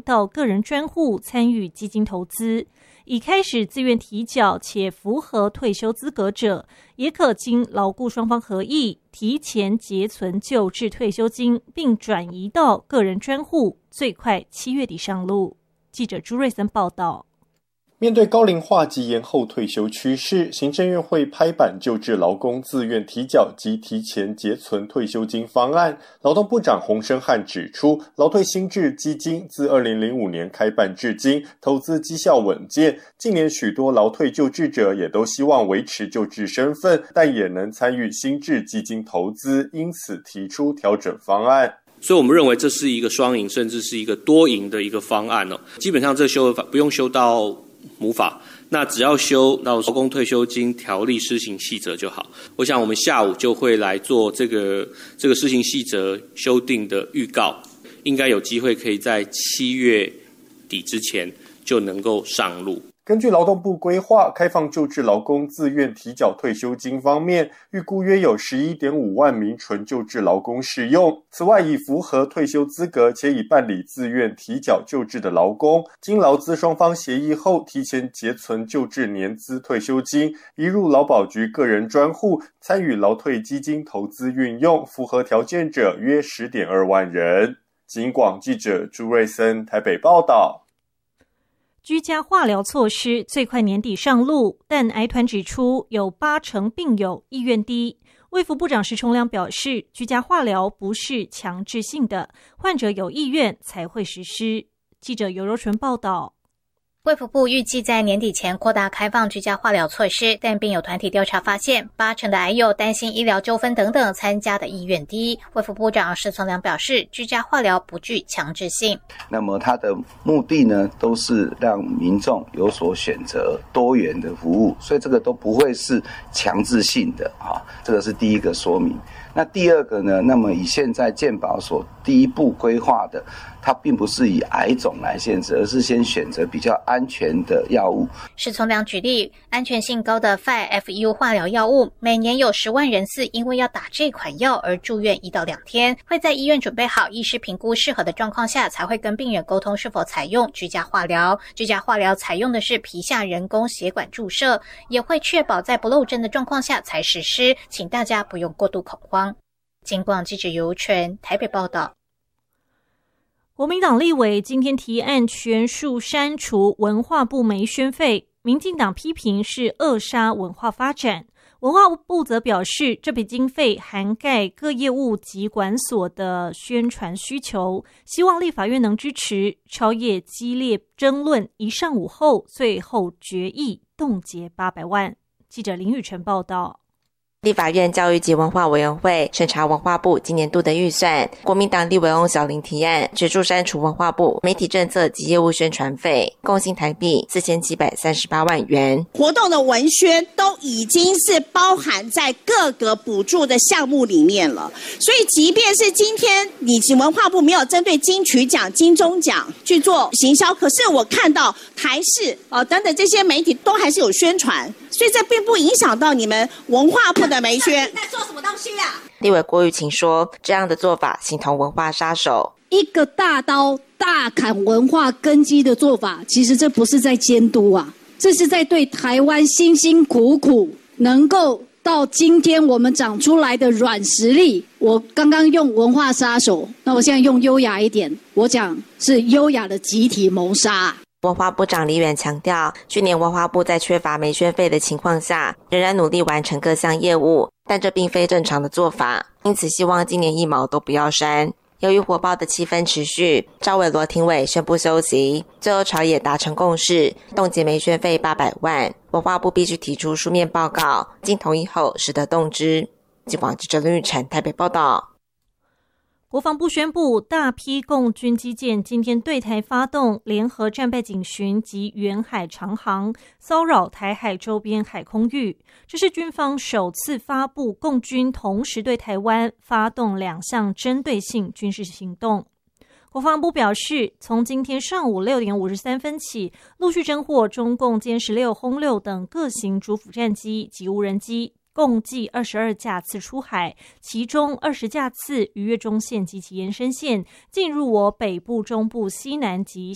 到个人专户参与基金投资。已开始自愿提缴且符合退休资格者，也可经劳雇双方合意提前结存旧制退休金，并转移到个人专户，最快7月底上路。记者朱瑞森报道。 面对高龄化及延后退休趋势，行政院会拍板旧制劳工自愿提缴及提前结存退休金方案。劳动部长洪申翰指出，劳退新制基金自2005年开办至今，投资绩效稳健。近年许多劳退旧制者也都希望维持旧制身份，但也能参与新制基金投资，因此提出调整方案。 所以我们认为这是一个双赢，甚至是一个多赢的一个方案哦。基本上这修法不用修到母法，那只要修到劳工退休金条例施行细则就好。我想我们下午就会来做这个施行细则修订的预告，应该有机会可以在7月底之前就能够上路。 根据劳动部规划，开放旧制劳工自愿提缴退休金方面，预估约有 11.5 万名纯旧制劳工适用。此外，已符合退休资格且已办理自愿提缴旧制的劳工，经劳资双方协议后，提前结存旧制年资退休金，移入劳保局个人专户，参与劳退基金投资运用，符合条件者约 10.2 万人。警广记者朱瑞森台北报道。 居家化疗措施最快年底上路，但癌团指出有80%病友意愿低。卫福部长石崇良表示，居家化疗不是强制性的，患者有意愿才会实施。记者尤柔纯报道。 卫福部预计在年底前扩大开放居家化疗措施，但病友团体调查发现，80%的癌友担心医疗纠纷等等，参加的意愿低。卫福部长石崇良表示，居家化疗不具强制性。 那么它的目的呢，都是让民众有所选择，多元的服务，所以这个都不会是强制性的啊，这个是第一个说明。那第二个呢，那么以现在健保所第一步规划的，它并不是以癌种来限制，而是先选择比较安全的药物。 石崇良举例，安全性高的 5FU 化疗药物，每年有10万人次因为要打这款药而住院1到2天，会在医院准备好医师评估适合的状况下，才会跟病人沟通是否采用居家化疗。居家化疗采用的是皮下人工血管注射，也会确保在不漏针的状况下才实施，请大家不用过度恐慌。警广记者尤纯台北报道。 国民党立委今天提案全数删除文化部媒宣费，民进党批评是扼杀文化发展。文化部则表示，这笔经费涵盖各业务及管所的宣传需求，希望立法院能支持，超越激烈争论，一上午后最后决议冻结800万。记者林宇晨报道。 立法院教育及文化委员会审查文化部今年度的预算，国民党立委翁小玲提案全数删除文化部媒体政策及业务宣传费，共新台币4738万元。 活动的文宣都已经是包含在各个补助的项目里面了，所以即便是今天你文化部没有针对金曲奖、金钟奖去做行销，可是我看到台视等等这些媒体都还是有宣传，所以这并不影响到你们文化部的媒宣。你在做什么东西啊？ 立委郭玉琴说，这样的做法形同文化杀手， 一个大刀大砍文化根基的做法，其实这不是在监督啊，这是在对台湾辛辛苦苦能够到今天我们长出来的软实力。我刚刚用文化杀手，那我现在用优雅一点，我讲是优雅的集体谋杀。 文化部长李远强调，去年文化部在缺乏媒宣费的情况下，仍然努力完成各项业务，但这并非正常的做法，因此希望今年1毛都不要删。由于火爆的气氛持续，赵伟罗庭委宣布休息，最后朝野达成共识，冻结媒宣费800万，文化部必须提出书面报告，经同意后使得动之。警广记者林宇晨台北报道。 国防部宣布，大批共军机舰今天对台发动联合战备警巡及远海长航，骚扰台海周边海空域。这是军方首次发布共军同时对台湾发动2项针对性军事行动。国防部表示，从今天上午6点53分起，陆续侦获中共歼16、轰6等各型主辅战机及无人机，共计22架次出海，其中20架次逾越中线及其延伸线，进入我北部、中部、西南及